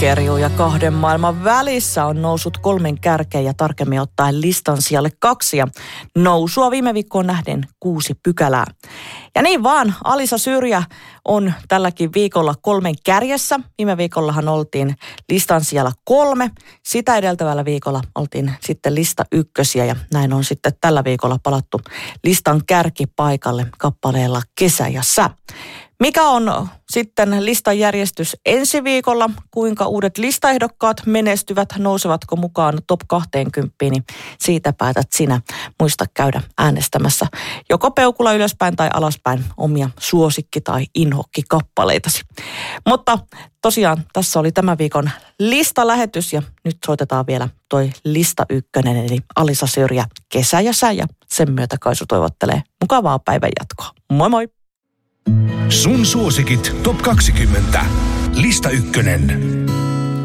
Kerju ja kahden maailman välissä on noussut 3 kärkeen ja tarkemmin ottaen listan sijalle 2 ja nousua viime viikkoon nähden 6 pykälää. Ja niin vaan, Alisa Syrjä on tälläkin viikolla 3 kärjessä. Viime viikollahan oltiin listan sijalla 3. Sitä edeltävällä viikolla oltiin sitten lista 1 ja näin on sitten tällä viikolla palattu listan kärkipaikalle kappaleella Kesä ja sä. Mikä on sitten listan järjestys ensi viikolla? Kuinka uudet listaehdokkaat menestyvät? Nousevatko mukaan top 20? Niin siitä päätät sinä. Muista käydä äänestämässä joko peukula ylöspäin tai alaspäin omia suosikki- tai inhokkikappaleitasi. Mutta tosiaan tässä oli tämän viikon listalähetys ja nyt soitetaan vielä toi lista 1, eli Alisa Syrjä, Kesä ja sä, ja sen myötä Kaisu toivottelee mukavaa päivän jatkoa. Moi moi! Sun suosikit top 20. Lista 1.